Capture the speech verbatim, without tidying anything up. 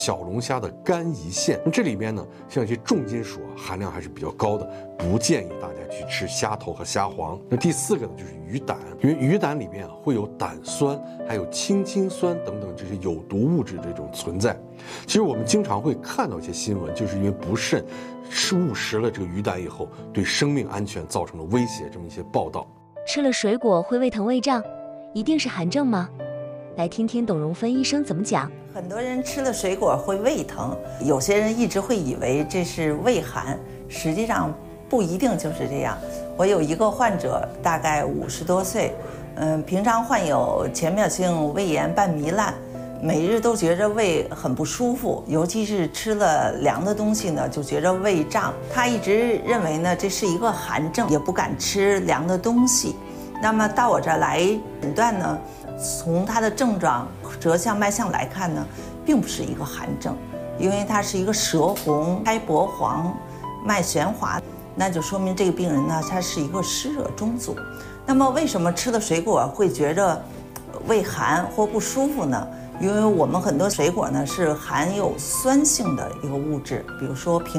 小龙虾的肝胰腺，那这里面呢，像一些重金属啊含量还是比较高的，不建议大家去吃虾头和虾黄。那第四个呢，就是鱼胆，因为鱼胆里面啊会有胆酸，还有氢氰酸等等这些有毒物质这种存在。其实我们经常会看到一些新闻，就是因为不慎是误食了这个鱼胆以后，对生命安全造成了威胁，这么一些报道。 吃了水果会胃疼胃胀，一定是寒症吗？来听听董荣芬医生怎么讲。 很多人吃了水果会胃疼，有些人一直会以为这是胃寒，实际上不一定就是这样。我有一个患者，大概五十多岁，嗯，平常患有浅表性胃炎半糜烂，每日都觉着胃很不舒服，尤其是吃了凉的东西呢，就觉着胃胀。他一直认为呢这是一个寒症，也不敢吃凉的东西。那么到我这儿来诊断呢，从他的症状、舌象、脉象来看呢，并不是一个寒症，因为它是一个舌红、苔薄黄、脉弦滑，那就说明这个病人呢，他是一个湿热中阻。那么为什么吃了水果会觉着胃寒或不舒服呢？因为我们很多水果呢是含有酸性的一个物质，比如说苹